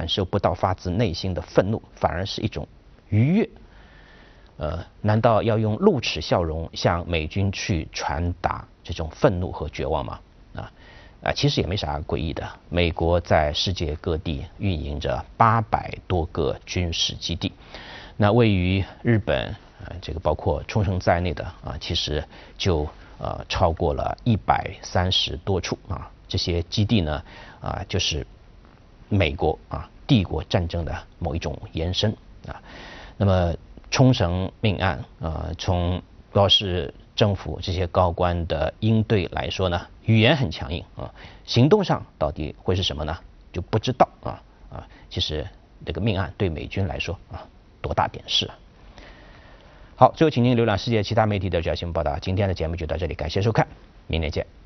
受不到发自内心的愤怒，反而是一种愉悦。难道要用露齿笑容向美军去传达这种愤怒和绝望吗？其实也没啥诡异的。美国在世界各地运营着800多个军事基地，那位于日本，这个包括冲绳在内的其实就超过了130多处这些基地呢就是美国帝国战争的某一种延伸那么冲绳命案从高市政府这些高官的应对来说呢，语言很强硬行动上到底会是什么呢？就不知道其实这个命案对美军来说多大点事好，最后请您浏览世界其他媒体的主要新闻报道。今天的节目就到这里，感谢收看，明天见。